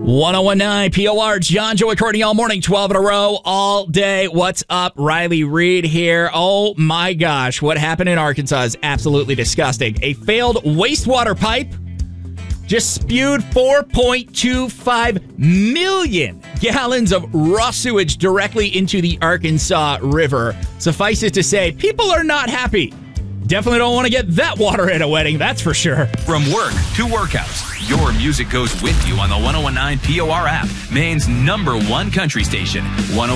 1019 POR, John Joey Courtney all morning, 12 in a row, all day. What's up? Riley Reed here. Oh my gosh, what happened in Arkansas is absolutely disgusting. A failed wastewater pipe just spewed 4.25 million gallons of raw sewage directly into the Arkansas River. Suffice it to say, people are not happy. Definitely don't want to get that water at a wedding, that's for sure. From work to workouts, your music goes with you on the 1019 POR app, Maine's #1 country station,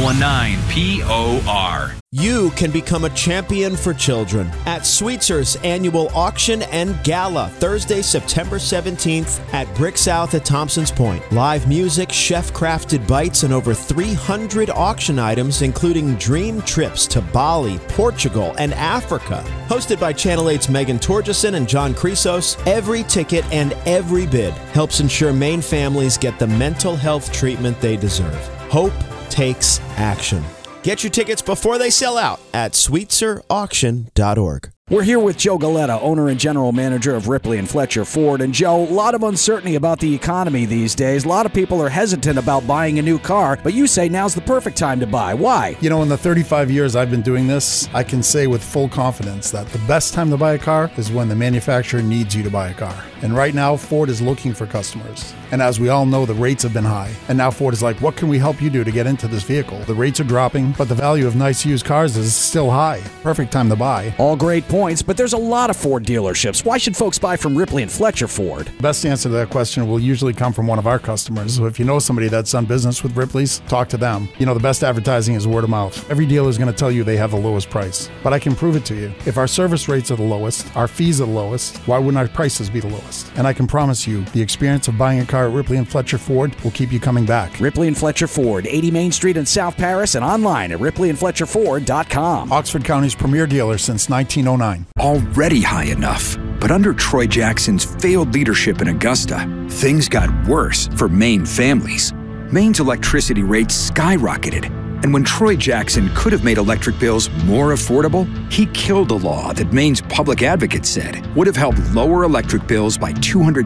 1019 POR. You can become a champion for children at Sweetzer's annual auction and gala, Thursday, September 17th at Brick South at Thompson's Point. Live music, chef-crafted bites, and over 300 auction items, including dream trips to Bali, Portugal, and Africa. Hosted by Channel 8's Megan Torgeson and John Chrysos, every ticket and every bid helps ensure Maine families get the mental health treatment they deserve. Hope takes action. Get your tickets before they sell out at sweetzerauction.org. We're here with Joe Galetta, owner and general manager of Ripley and Fletcher Ford. And Joe, a lot of uncertainty about the economy these days. A lot of people are hesitant about buying a new car, but you say now's the perfect time to buy. Why? You know, in the 35 years I've been doing this, I can say with full confidence that the best time to buy a car is when the manufacturer needs you to buy a car. And right now, Ford is looking for customers. And as we all know, the rates have been high. And now Ford is like, what can we help you do to get into this vehicle? The rates are dropping, but the value of nice used cars is still high. Perfect time to buy. All great points, but there's a lot of Ford dealerships. Why should folks buy from Ripley and Fletcher Ford? Best answer to that question will usually come from one of our customers. So if you know somebody that's done business with Ripley's, talk to them. You know, the best advertising is word of mouth. Every dealer is going to tell you they have the lowest price. But I can prove it to you. If our service rates are the lowest, our fees are the lowest, why wouldn't our prices be the lowest? And I can promise you, the experience of buying a car at Ripley and Fletcher Ford will keep you coming back. Ripley and Fletcher Ford, 80 Main Street in South Paris, and online at ripleyandfletcherford.com. Oxford County's premier dealer since 1909. Already high enough, but under Troy Jackson's failed leadership in Augusta, things got worse for Maine families. Maine's electricity rates skyrocketed, and when Troy Jackson could have made electric bills more affordable, he killed a law that Maine's public advocate said would have helped lower electric bills by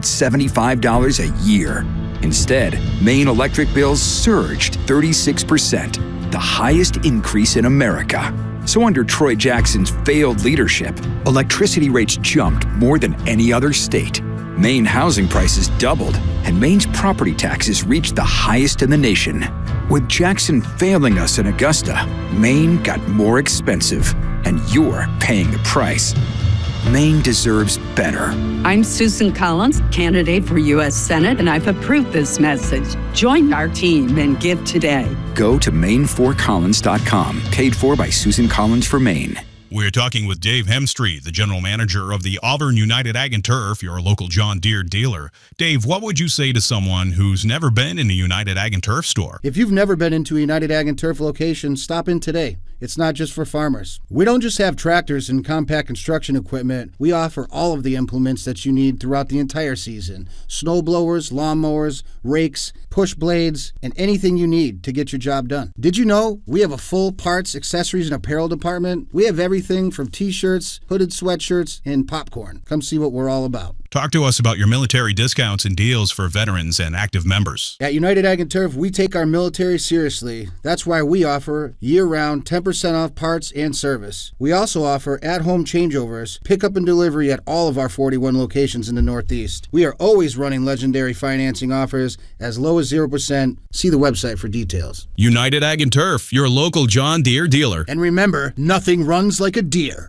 $275 a year. Instead, Maine electric bills surged 36%, the highest increase in America. So under Troy Jackson's failed leadership, electricity rates jumped more than any other state. Maine housing prices doubled, and Maine's property taxes reached the highest in the nation. With Jackson failing us in Augusta, Maine got more expensive, and you're paying the price. Maine deserves better. I'm Susan Collins, candidate for U.S. Senate, and I've approved this message. Join our team and give today. Go to Maine4Collins.com, paid for by Susan Collins for Maine. We're talking with Dave Hemstreet, the general manager of the Auburn United Ag and Turf, your local John Deere dealer. Dave, what would you say to someone who's never been in a United Ag and Turf store? If you've never been into a United Ag and Turf location, stop in today. It's not just for farmers. We don't just have tractors and compact construction equipment. We offer all of the implements that you need throughout the entire season. Snow blowers, lawn mowers, rakes, push blades, and anything you need to get your job done. Did you know we have a full parts, accessories, and apparel department? We have everything from t-shirts, hooded sweatshirts, and popcorn. Come see what we're all about. Talk to us about your military discounts and deals for veterans and active members. At United Ag and Turf, we take our military seriously. That's why we offer year-round 10% off parts and service. We also offer at-home changeovers, pickup and delivery at all of our 41 locations in the Northeast. We are always running legendary financing offers as low as 0%. See the website for details. United Ag and Turf, your local John Deere dealer. And remember, nothing runs like a deer.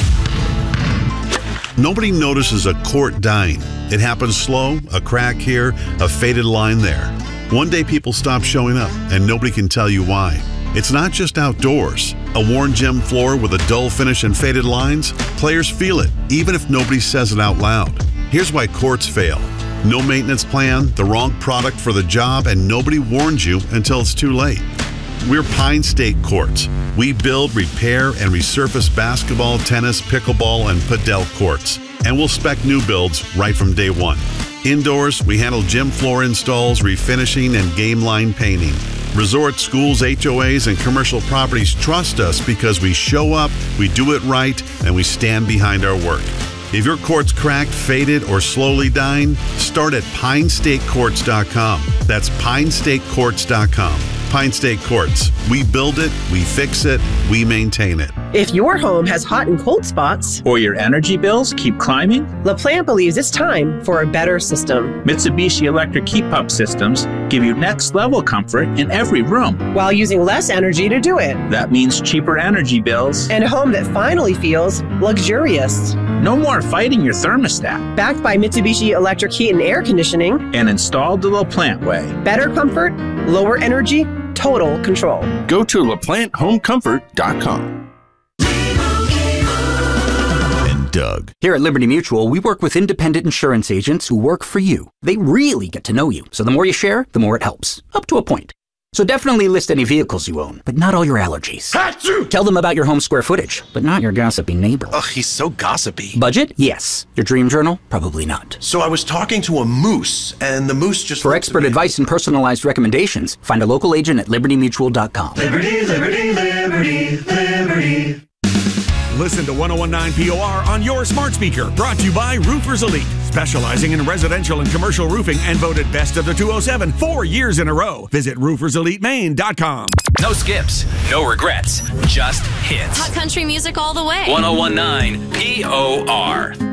Nobody notices a quart dying. It happens slow, a crack here, a faded line there. One day people stop showing up and nobody can tell you why. It's not just outdoors. A worn gym floor with a dull finish and faded lines? Players feel it, even if nobody says it out loud. Here's why quarts fail. No maintenance plan, the wrong product for the job, and nobody warns you until it's too late. We're Pine State Courts. We build, repair, and resurface basketball, tennis, pickleball, and padel courts. And we'll spec new builds right from day one. Indoors, we handle gym floor installs, refinishing, and game line painting. Resorts, schools, HOAs, and commercial properties trust us because we show up, we do it right, and we stand behind our work. If your quartz cracked, faded, or slowly dying, start at PineStateQuartz.com. That's PineStateQuartz.com. Pine State Quartz. We build it, we fix it, we maintain it. If your home has hot and cold spots, or your energy bills keep climbing, LaPlante believes it's time for a better system. Mitsubishi electric heat pump systems give you next level comfort in every room, while using less energy to do it. That means cheaper energy bills and a home that finally feels luxurious. No more fighting your thermostat. Backed by Mitsubishi electric heat and air conditioning, and installed the LaPlante way. Better comfort, lower energy, total control. Go to LaPlanteHomeComfort.com. Doug. Here at Liberty Mutual, we work with independent insurance agents who work for you. They really get to know you, so the more you share, the more it helps, up to a point. So definitely list any vehicles you own, but not all your allergies. Achoo! Tell them about your home square footage, but not your gossipy neighbor. Ugh, he's so gossipy. Budget? Yes. Your dream journal? Probably not. So I was talking to a moose, and the moose just... For expert advice and personalized recommendations, find a local agent at libertymutual.com. Liberty, liberty, liberty, liberty. Listen to 1019 POR on your smart speaker. Brought to you by Roofers Elite, specializing in residential and commercial roofing and voted best of the 207 4 years in a row. Visit rooferselitemaine.com. No skips, no regrets, just hits. Hot country music all the way. 1019 POR.